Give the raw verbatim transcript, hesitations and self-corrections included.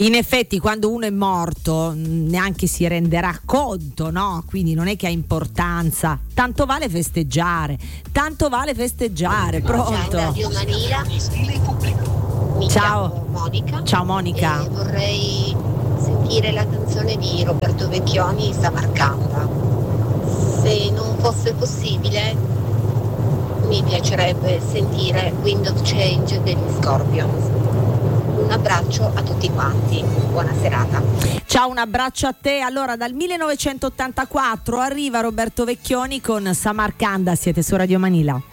In effetti quando uno è morto neanche si renderà conto, no? Quindi non è che ha importanza. Tanto vale festeggiare, tanto vale festeggiare. Pronto? Radio Manila. Mi Ciao. chiamo Monica. Ciao Monica. E vorrei sentire la canzone di Roberto Vecchioni, Samarcanda. Se non fosse possibile, mi piacerebbe sentire Wind of Change degli Scorpions. Un abbraccio a tutti quanti, buona serata. Ciao, un abbraccio a te. Allora, dal millenovecentottantaquattro arriva Roberto Vecchioni con Samarcanda, siete su Radio Manila.